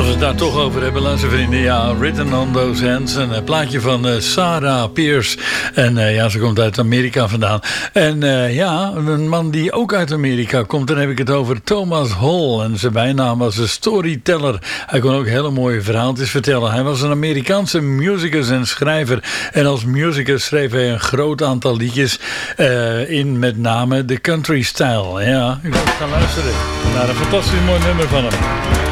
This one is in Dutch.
we het daar toch over hebben, luister vrienden. Ja, Written on Those Hands. Een plaatje van Sarah Pierce. En ja, ze komt uit Amerika vandaan. En ja, een man die ook uit Amerika komt. Dan heb ik het over Thomas Hall. En zijn bijnaam was een storyteller. Hij kon ook hele mooie verhaaltjes vertellen. Hij was een Amerikaanse musicus en schrijver. En als musicus schreef hij een groot aantal liedjes. In met name de country style. Ja, ik wil gaan luisteren naar een fantastisch mooi nummer van hem.